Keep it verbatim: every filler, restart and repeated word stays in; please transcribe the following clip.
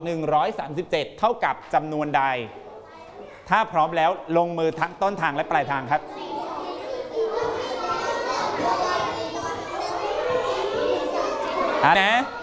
หนึ่งร้อยสามสิบเจ็ดเท่ากับจำนวนใดถ้าพร้อมแล้วลงมือทั้งต้นทางและปลายทางครับนะ